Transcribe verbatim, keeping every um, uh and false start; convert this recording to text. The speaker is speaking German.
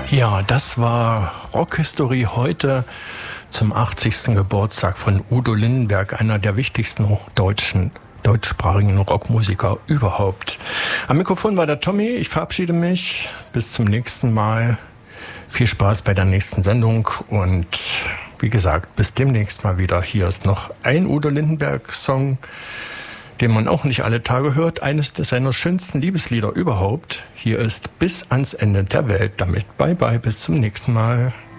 Ja, das war Rockhistorie heute zum achtzigsten Geburtstag von Udo Lindenberg, einer der wichtigsten deutschen, deutschsprachigen Rockmusiker überhaupt. Am Mikrofon war der Tommy, ich verabschiede mich. Bis zum nächsten Mal. Viel Spaß bei der nächsten Sendung und wie gesagt, bis demnächst mal wieder. Hier ist noch ein Udo Lindenberg-Song, den man auch nicht alle Tage hört. Eines seiner schönsten Liebeslieder überhaupt. Hier ist Bis ans Ende der Welt. Damit bye bye, bis zum nächsten Mal.